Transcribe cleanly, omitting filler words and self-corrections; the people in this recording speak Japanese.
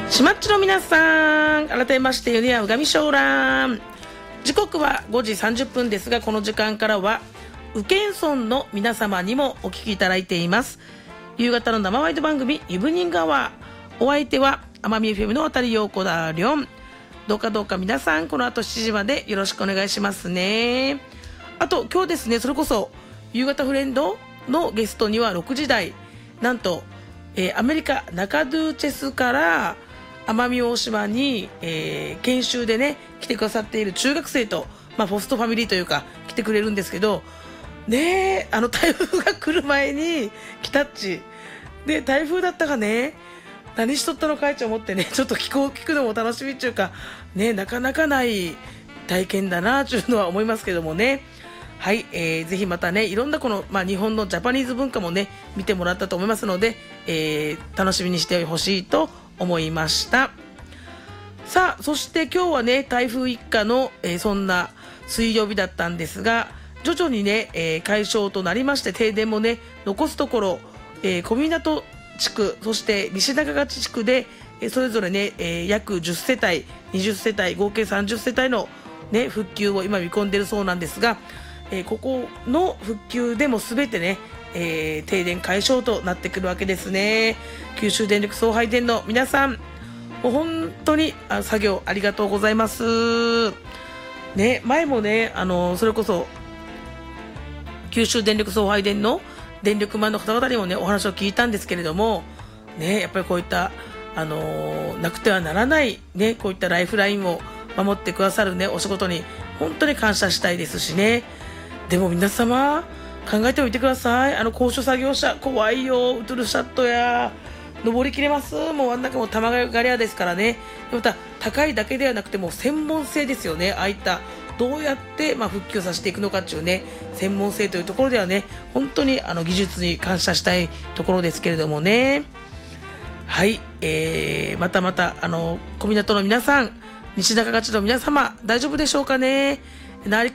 しまっちの皆さん、改めまして米谷うがみしょうらん。時刻は5時30分ですが、この時間からは宇検村の皆様にもお聞きいただいています。夕方の生ワイド番組イブニングアワー、お相手は奄美 FM の渡陽子だりょん。どうか皆さんこの後7時までよろしくお願いしますね。あと今日ですね、それこそ夕方フレンドのゲストには6時台、なんと、アメリカナカドゥチェスから奄美大島に、研修でね来てくださっている中学生と、ホストファミリーというか来てくれるんですけどね、台風が来る前に来たっちで、台風だったかね、何しとったのかいと思ってね、ちょっと聞くのも楽しみっていうかね、なかなかない体験だなというのは思いますけどもね。はい、ぜひまたね、いろんなこの、日本のジャパニーズ文化もね見てもらったと思いますので、楽しみにしてほしいと思いました。さあ、そして今日はね台風一過の、そんな水曜日だったんですが、徐々にね、解消となりまして、停電もね残すところ、小湊地区、そして西中勝地区で、それぞれね、約10世帯20世帯合計30世帯の、ね、復旧を今見込んでいるそうなんですが、ここの復旧でも全てね、停電解消となってくるわけですね。九州電力送配電の皆さん、もう本当に作業ありがとうございます、ね。前もね、それこそ九州電力送配電の電力マンの方々にもねお話を聞いたんですけれどもね、やっぱりこういったなくてはならないね、こういったライフラインを守ってくださるねお仕事に本当に感謝したいですしね。でも皆様考えてみてください。高所作業車怖いよ、ウトゥルシャットや登りきれます？もうあん中も玉がり屋ですからね。また高いだけではなくてもう専門性ですよね。ああいったどうやって、復旧させていくのかっていうね、専門性というところではね、本当に技術に感謝したいところですけれどもね。はい、また小湊の皆さん、西中勝の皆様、大丈夫でしょうかね。